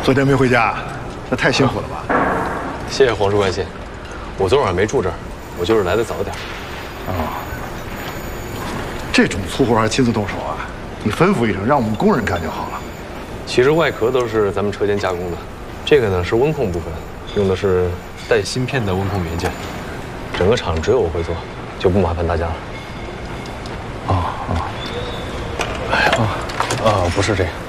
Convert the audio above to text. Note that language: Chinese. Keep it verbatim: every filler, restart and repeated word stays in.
昨天没回家，那太辛苦了吧？ 谢谢黄叔关心。我昨晚没住这儿，我就是来的早点。 啊，这种粗活还亲自动手啊？你吩咐一声，让我们工人干就好了。 其实外壳都是咱们车间加工的，这个呢是温控部分，用的是带芯片的温控元件。整个厂只有我会做，就不麻烦大家了。啊啊！哎呀，啊，不是这个。